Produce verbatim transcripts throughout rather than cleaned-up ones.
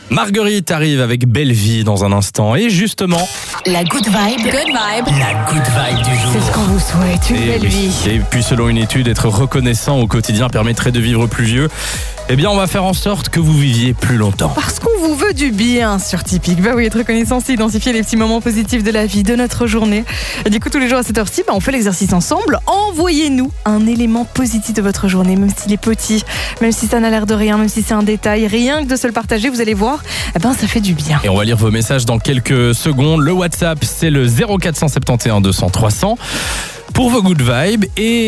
Marguerite arrive avec Belle Vie dans un instant. Et justement, la good vibe. Good vibe. La good vibe du jour. C'est ce qu'on vous souhaite, une et belle oui. vie. Et puis selon une étude, être reconnaissant au quotidien permettrait de vivre plus vieux. Eh bien, on va faire en sorte que vous viviez plus longtemps. Parce qu'on vous veut du bien sur Tipeee. Bah oui, être reconnaissant, c'est identifier les petits moments positifs de la vie, de notre journée. Et du coup, tous les jours à cette heure-ci, bah, on fait l'exercice ensemble. Envoyez-nous un élément positif de votre journée, même s'il est petit, même si ça n'a l'air de rien, même si c'est un détail. Rien que de se le partager, vous allez voir, eh ben, ça fait du bien. Et on va lire vos messages dans quelques secondes. Le WhatsApp, c'est le zéro quatre sept un deux cents trois cents. Pour vos good vibes.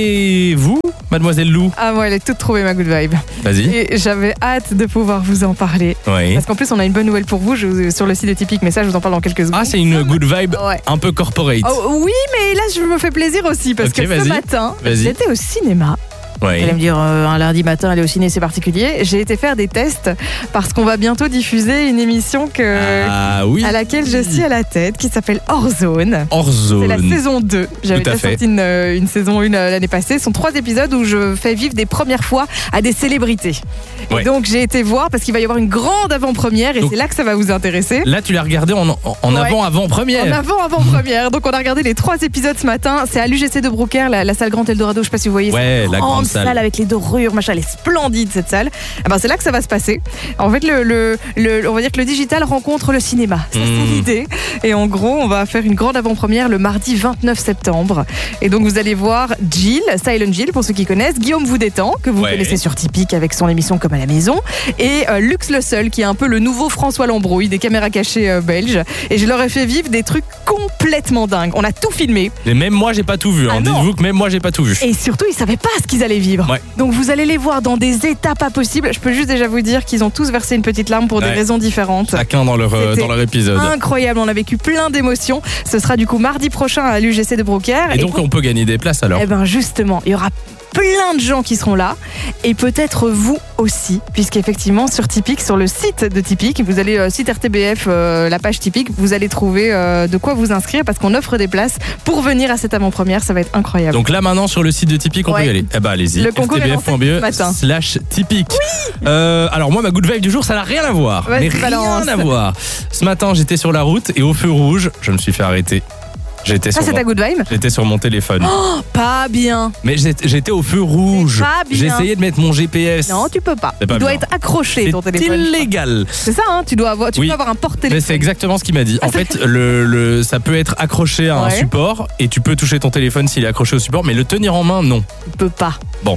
Et vous, mademoiselle Lou? Ah moi, elle est toute trouvée, ma good vibe. Vas-y. Et j'avais hâte de pouvoir vous en parler. Oui. Parce qu'en plus, on a une bonne nouvelle pour vous. Je, sur le site de Tipeee, mais ça, je vous en parle dans quelques secondes. Ah, c'est une good vibe Ouais. un peu corporate. Oh, oui, mais là, je me fais plaisir aussi. Parce Ok, que vas-y. ce matin, Vas-y. j'étais au cinéma. Oui. Vous allez me dire, euh, un lundi matin, aller au ciné, c'est particulier. J'ai été faire des tests parce qu'on va bientôt diffuser une émission que, Ah oui. à laquelle je suis à la tête, qui s'appelle Hors Zone. Hors zone. C'est la saison deux. J'avais Tout à déjà fait. sorti une, une saison un l'année passée. Ce sont trois épisodes où je fais vivre des premières fois à des célébrités. Ouais. Et donc, j'ai été voir parce qu'il va y avoir une grande avant-première et Donc- c'est là que ça va vous intéresser. Là, tu l'as regardé en, en, en Ouais. avant-avant-première. En avant, avant-première. Donc, on a regardé les trois épisodes ce matin. C'est à l'U G C de Brooker, la, la salle Grand Eldorado. Je sais pas si vous voyez. Ouais, C'est la une grande salle. avec les dorures, machin. Elle est splendide, cette salle. Eh ben, c'est là que ça va se passer. En fait, le, le, le- on va dire que le digital rencontre le cinéma. Ça, Mmh. c'est l'idée. Et en gros, on va faire une grande avant-première le mardi vingt-neuf septembre. Et donc, vous allez voir Jill, Silent Jill, pour ceux qui connaissent, Guillaume Voudétan, que vous Ouais. connaissez sur Tipeee avec son émission Comme à la maison, et euh, Lux Le Seul, qui est un peu le nouveau François Lambrouille des caméras cachées euh, belges. Et je leur ai fait vivre des trucs complètement dingues. On a tout filmé. Et même moi, j'ai pas tout vu. hein. Ah non. Dites-vous que même moi, j'ai pas tout vu. Et surtout, ils savaient pas ce qu'ils allaient vivre. Ouais. Donc vous allez les voir dans des états pas possibles. Je peux juste déjà vous dire qu'ils ont tous versé une petite larme pour Ouais. des raisons différentes. Chacun dans leur, euh, C'était dans leur épisode. Incroyable, on a vécu plein d'émotions. Ce sera du coup mardi prochain à l'U G C de Brooker. Et donc, pour- on peut gagner des places alors. Eh ben justement, il y aura plein de gens qui seront là et peut-être vous aussi, puisqu'effectivement sur Tipeee, sur le site de Tipeee, vous allez euh, site R T B F, euh, la page Tipeee, vous allez trouver euh, de quoi vous inscrire parce qu'on offre des places pour venir à cette avant-première, ça va être incroyable. Donc là, maintenant, sur le site de Tipeee, on Ouais. peut y aller. Eh ben, allez-y. Le concours est lancé ce rtbf.be matin. slash Tipeee. Euh, alors, moi, ma good vibe du jour, ça n'a rien à voir. Vas-y, mais rien balance. à voir. Ce matin, j'étais sur la route et au feu rouge, je me suis fait arrêter. J'étais ça sur, c'est ta mon... good vibe? j'étais sur mon téléphone. Oh, pas bien. Mais j'étais j'étais au feu rouge. C'est pas bien. J'essayais de mettre mon G P S. Non, tu peux pas. C'est pas Il doit bien. être accroché ton C'est téléphone. illégal. C'est ça, hein, tu dois avoir, tu Oui. peux avoir un Mais porte-téléphone. c'est exactement ce qu'il m'a dit. En Ah, fait, le, le, ça peut être accroché à un Ouais. support et tu peux toucher ton téléphone s'il est accroché au support, mais le tenir en main, non. Tu peux pas.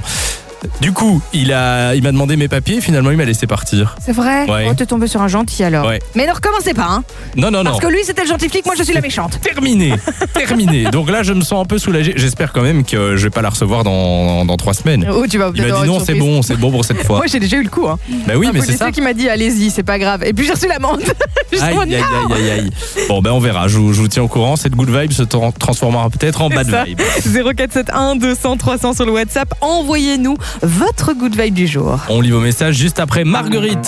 Du coup, il a, il m'a demandé mes papiers et finalement, il m'a laissé partir. C'est vrai? Ouais. Oh, t'es tombé sur un gentil alors. Ouais. Mais ne recommencez pas, hein. Non, non, non. Parce que lui c'était le gentil flic, moi je suis la méchante. Terminé, terminé. Donc là, je me sens un peu soulagé. J'espère quand même que je vais pas la recevoir dans, dans trois semaines. Oh, tu vas Il m'a peut-être dit avoir non, une c'est surprise. bon, c'est bon pour cette fois. Moi j'ai déjà eu le coup, hein. Bah oui, Un mais c'est policier ça. qui m'a dit allez-y, c'est pas grave. Et puis j'ai reçu l'amende. Je Aïe, m'en aïe, dis, aïe, aïe, aïe, aïe. Bon, ben on verra. Je vous, je vous tiens au courant. Cette good vibe se tra- transformera peut-être en C'est bad ça. vibe. zéro quatre sept un deux cents trois cents sur le WhatsApp. Envoyez-nous votre good vibe du jour. On lit vos messages juste après Marguerite.